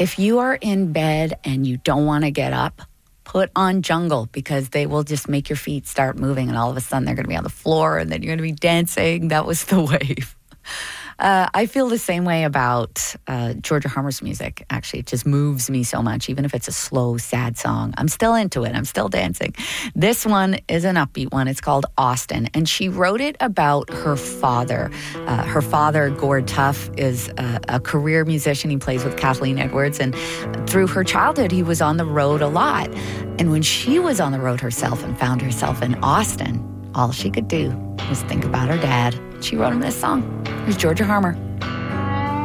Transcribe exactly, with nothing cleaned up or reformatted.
If you are in bed and you don't want to get up, put on Jungle, because they will just make your feet start moving, and all of a sudden they're going to be on the floor, and then you're going to be dancing. That was The Wave. Uh, I feel the same way about uh, Georgia Harmer's music, actually. It just moves me so much, even if it's a slow, sad song. I'm still into it. I'm still dancing. This one is an upbeat one. It's called Austin, and she wrote it about her father. Uh, her father, Gord Tuff, is a, a career musician. He plays with Kathleen Edwards, and through her childhood, he was on the road a lot. And when she was on the road herself and found herself in Austin, all she could do was think about her dad. She wrote him this song. Here's Georgia Harmer.